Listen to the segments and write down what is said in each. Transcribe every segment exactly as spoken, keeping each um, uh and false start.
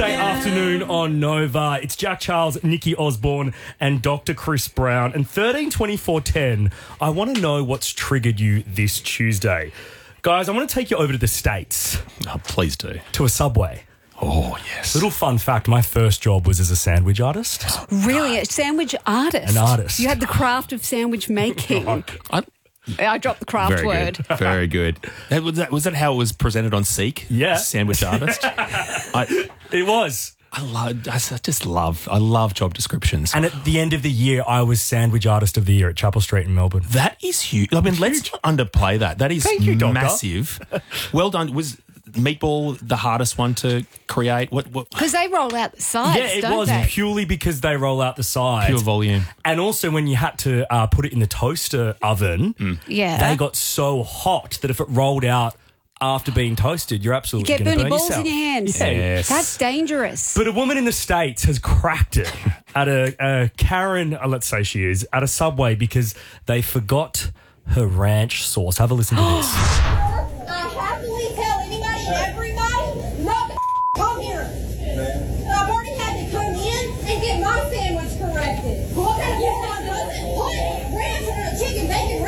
Tuesday afternoon on Nova. It's Jack Charles, Nikki Osborne and Doctor Chris Brown. And thirteen twenty-four ten, I want to know what's triggered you this Tuesday. Guys, I want to take you over to the States. Oh, please do. To a Subway. Oh, yes. Little fun fact, my first job was as a sandwich artist. Really? A sandwich artist? An artist. You had the craft of sandwich making. I, I dropped the craft very word. good. Very good. That, was, that, was that how it was presented on Seek? Yeah. Sandwich artist? I, It was. I, love, I just love, I love job descriptions. And at the end of the year, I was Sandwich Artist of the Year at Chapel Street in Melbourne. That is huge. I mean, let's not underplay that. That is Thank you, Doctor. massive. Well done. Was Meatball the hardest one to create? What? what Because they roll out the sides, Yeah, it don't was they? purely because they roll out the sides. Pure volume. And also when you had to uh, put it in the toaster oven, Yeah. they got so hot that if it rolled out after being toasted, you're absolutely You get going to burny burn balls yourself. in your hands. Yeah. Yes. That's dangerous. But a woman in the States has cracked it at a, a Karen, uh, let's say she is, at a Subway because they forgot her ranch sauce. Have a listen to this. I happily tell anybody and everybody not to come here. I've already had to come in and get my sandwich corrected. What kind of person doesn't put ranch on a chicken bacon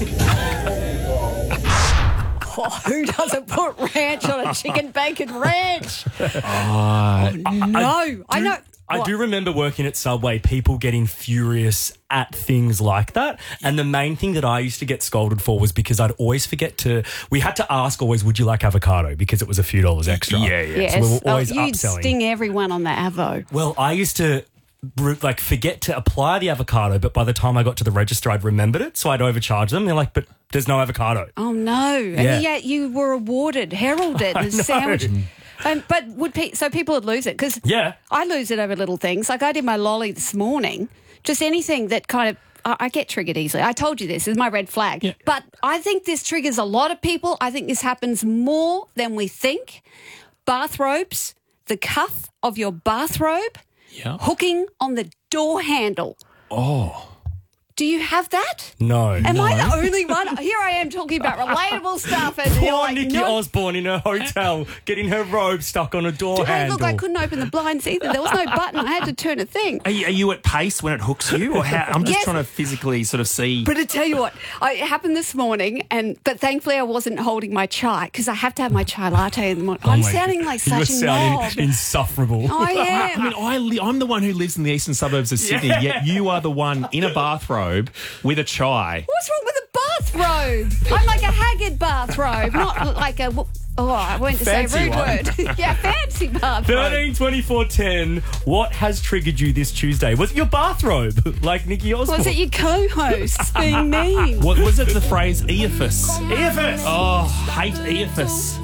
ranch? Oh, who doesn't put ranch on a chicken bacon ranch? Uh, No, I, know. I What? do remember working at Subway, people getting furious at things like that. And the main thing that I used to get scolded for was because I'd always forget to, we had to ask always, would you like avocado? Because it was a few dollars extra. Yeah, yeah. Yes. So we were always oh, you'd upselling. sting everyone on the Avo. Well, I used to re- like forget to apply the avocado, but by the time I got to the register, I'd remembered it. So I'd overcharge them. They're like, but there's no avocado. Oh, no. Yeah. And yet you were awarded, heralded, I the know. sandwich. Um, but would pe- so people would lose it because Yeah. I lose it over little things. Like I did my lolly this morning. Just anything that kind of I, I get triggered easily. I told you this, this is my red flag. Yeah. But I think this triggers a lot of people. I think this happens more than we think. Bathrobes, the cuff of your bathrobe, Yeah. hooking on the door handle. Oh. Do you have that? No. Am no. I the only one? Here I am talking about relatable stuff. And you're Poor like, Nikki no. Osborne in her hotel getting her robe stuck on a door Hey, handle. look, I couldn't open the blinds either. There was no button. I had to turn a thing. Are you, are you at pace when it hooks you? Or how? I'm just Yes. trying to physically sort of see. But to tell you what, I, it happened this morning, and but thankfully I wasn't holding my chai because I have to have my chai latte in the morning. I'm Oh my- sounding like you were such a sounding knob. insufferable. I I am. mean, I li- I'm the one who lives in the eastern suburbs of Sydney, Yeah. yet you are the one in a bathrobe with a chai. What's wrong with a bathrobe? I'm like a haggard bathrobe, not like a. Oh, I went to Fancy say rude one. word. Yeah, fancy bathrobe. thirteen twenty-four ten. What has triggered you this Tuesday? Was it your bathrobe, like Nikki Osborne? Was it your co-hosts being mean? What was it? The phrase Eophus. Eophus? Oh, hate Eophus.